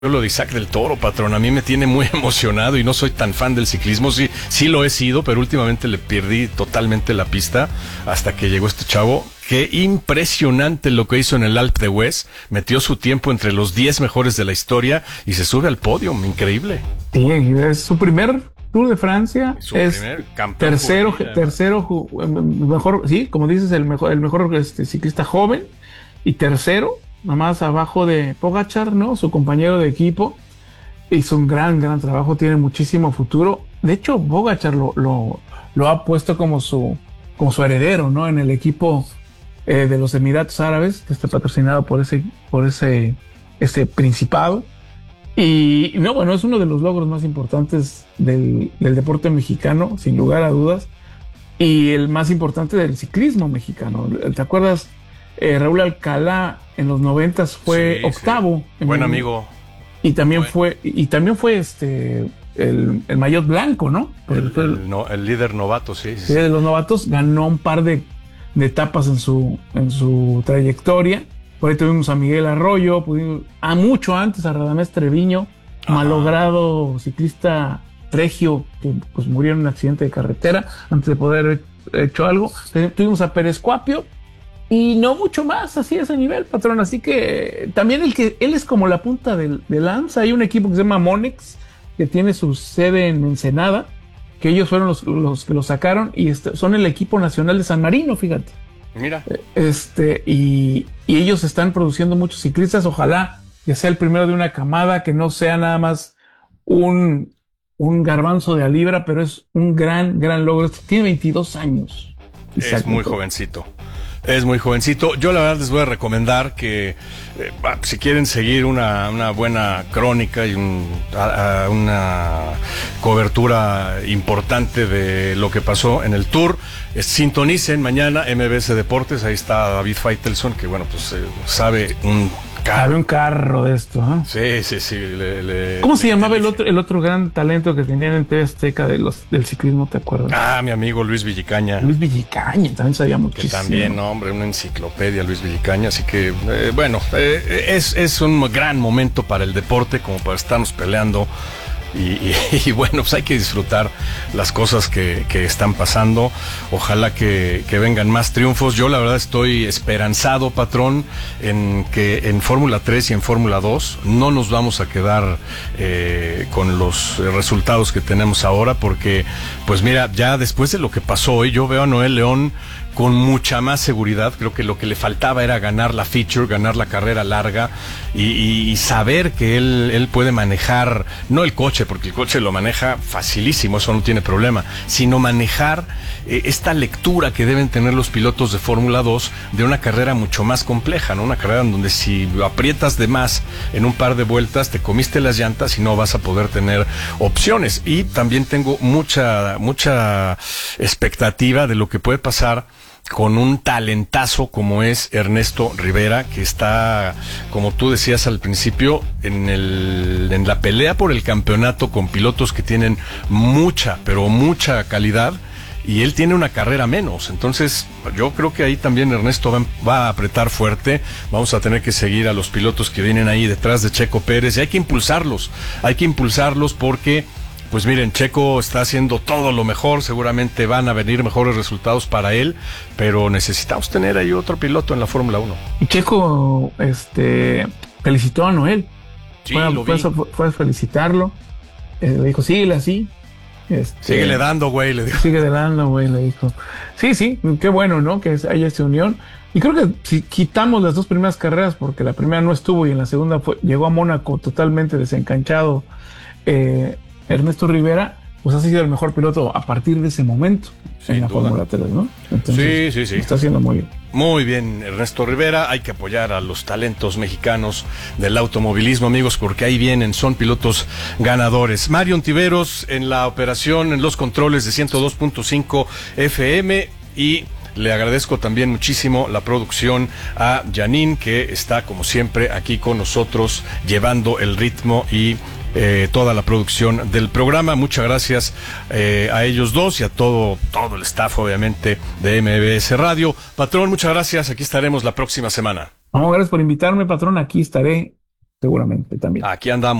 Lo de Isaac del Toro, patrón, a mí me tiene muy emocionado y no soy tan fan del ciclismo, sí lo he sido, pero últimamente le perdí totalmente la pista hasta que llegó este chavo. Qué impresionante lo que hizo en el Alpe d'Huez, metió su tiempo entre los 10 mejores de la historia y se sube al podio, increíble. Sí, es su primer Tour de Francia, es primer campeón tercero, mejor, sí, como dices, el mejor ciclista joven y tercero, nomás abajo de Pogačar, ¿no? Su compañero de equipo. Hizo un gran trabajo, tiene muchísimo futuro. De hecho, Pogačar lo ha puesto como su heredero, ¿no? En el equipo de los Emiratos Árabes, que está patrocinado por ese principado. Y no, bueno, es uno de los logros más importantes del deporte mexicano, sin lugar a dudas, y el más importante del ciclismo mexicano. ¿Te acuerdas? Raúl Alcalá en los 90 fue octavo. Buen amigo. Y también fue el maillot blanco, ¿no? El líder novato, sí. De los novatos, ganó un par de etapas en su trayectoria. Por ahí tuvimos a Miguel Arroyo, mucho antes a Radamés Treviño, malogrado ciclista regio que pues murió en un accidente de carretera antes de poder haber hecho algo. Tuvimos a Pérez Cuapio y no mucho más así a ese nivel, patrón. Así que también él es como la punta de lanza. Hay un equipo que se llama Monex que tiene su sede en Ensenada, que ellos fueron los que lo sacaron y son el equipo nacional de San Marino, fíjate. Mira. Y ellos están produciendo muchos ciclistas. Ojalá que sea el primero de una camada, que no sea nada más un garbanzo de a libra, pero es un gran logro. Tiene 22 años. Es muy jovencito. Es muy jovencito. Yo la verdad les voy a recomendar que si quieren seguir una buena crónica y una cobertura importante de lo que pasó en el Tour, sintonicen mañana MBS Deportes. Ahí está David Feitelson, que bueno, pues sabe un carro de esto, ¿eh? Sí. ¿Cómo se llamaba el otro gran talento que tenían en TV Azteca del ciclismo, te acuerdas? Mi amigo Luis Villicaña. Luis Villicaña, también sabía muchísimo. Que también, hombre, una enciclopedia, Luis Villicaña. Así que, es un gran momento para el deporte, como para estarnos peleando. Y bueno, pues hay que disfrutar las cosas que están pasando. Ojalá que vengan más triunfos. Yo la verdad estoy esperanzado, patrón, en que en Fórmula 3 y en Fórmula 2 no nos vamos a quedar con los resultados que tenemos ahora, porque pues mira, ya después de lo que pasó hoy, yo veo a Noel León con mucha más seguridad. Creo que lo que le faltaba era ganar la feature, ganar la carrera larga y saber que él puede manejar, no el coche, porque el coche lo maneja facilísimo, eso no tiene problema, sino manejar esta lectura que deben tener los pilotos de Fórmula 2 de una carrera mucho más compleja, ¿no? Una carrera en donde si lo aprietas de más en un par de vueltas, te comiste las llantas y no vas a poder tener opciones. Y también tengo mucha expectativa de lo que puede pasar con un talentazo como es Ernesto Rivera, que está, como tú decías al principio, en la pelea por el campeonato con pilotos que tienen mucha calidad, y él tiene una carrera menos. Entonces yo creo que ahí también Ernesto va a apretar fuerte. Vamos a tener que seguir a los pilotos que vienen ahí detrás de Checo Pérez, y hay que impulsarlos porque pues miren, Checo está haciendo todo lo mejor, seguramente van a venir mejores resultados para él, pero necesitamos tener ahí otro piloto en la Fórmula 1. Y Checo felicitó a Noel. Sí, lo vi. Fue a felicitarlo. Le dijo, síguele así. Síguele dando, güey, le dijo. Síguele dando, güey, le dijo. Sí, qué bueno, ¿no? Que haya esta unión. Y creo que si quitamos las dos primeras carreras, porque la primera no estuvo y en la segunda llegó a Mónaco totalmente desencanchado, Ernesto Rivera, pues ha sido el mejor piloto a partir de ese momento en la Fórmula 3, ¿no? Entonces, sí. Está haciendo muy bien. Muy bien, Ernesto Rivera. Hay que apoyar a los talentos mexicanos del automovilismo, amigos, porque ahí vienen, son pilotos ganadores. Mario Ontiveros en la operación, en los controles de 102.5 FM, y le agradezco también muchísimo la producción a Janine, que está como siempre aquí con nosotros llevando el ritmo y toda la producción del programa. Muchas gracias a ellos dos y a todo el staff, obviamente, de MBS Radio. Patrón, muchas gracias. Aquí estaremos la próxima semana. Gracias por invitarme, patrón. Aquí estaré seguramente también. Aquí andamos.